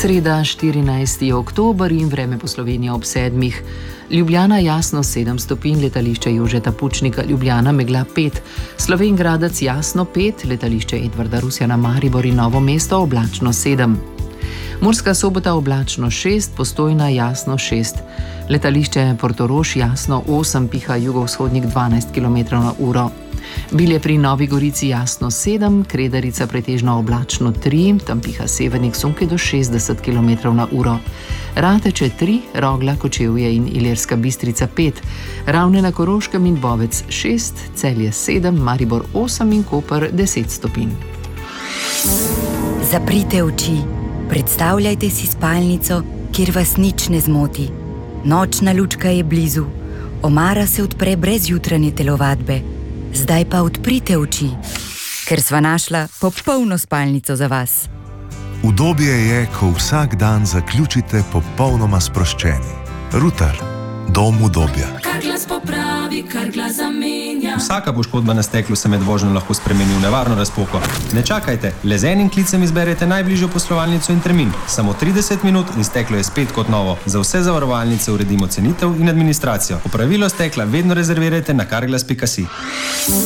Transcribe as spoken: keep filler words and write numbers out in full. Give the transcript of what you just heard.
Sreda, štirinajsti oktober in vreme po Sloveniji ob sedmih. Ljubljana jasno sedem stopinj, letališče Jožeta Pučnika Ljubljana megla pet, Slovenj Gradec jasno pet, letališče Edvarda Rusjana Maribor in Novo mesto oblačno sedem. Murska Sobota oblačno šest, Postojna jasno šest, letališče Portorož jasno osem, piha jugovzhodnik dvanajst kilometrov na uro. Bilje pri Novi Gorici jasno sedem, Kredarica pretežno oblačno tri, tam piha severnik sunke do šestdeset kilometrov na uro. Rateče tri, Rogla, Kočevje in Ilirska Bistrica pet, Ravne na Koroškem in Bovec šest, Celje sedem, Maribor osem in Koper deset stopinj. Zaprite oči, predstavljajte si spalnico, kjer vas nič ne zmoti. Nočna lučka je blizu, omara se odpre brez jutranje telovadbe. Zdaj pa odprite oči, ker sva našla popolno spalnico za vas. Udobje je, ko vsak dan zaključite popolnoma sproščeni. Ruter, dom udobja. Carglass popravi, Carglass zamenja. Vsaka poškodba na steklu se med vožnjo lahko spremeni v nevarno razpoko. Ne čakajte, le z enim klicem izberete najbližjo poslovalnico in termin. Samo trideset minut in steklo je spet kot novo. Za vse zavarovalnice uredimo cenitev in administracijo. Popravilo stekla vedno rezervirajte na carglass pika si.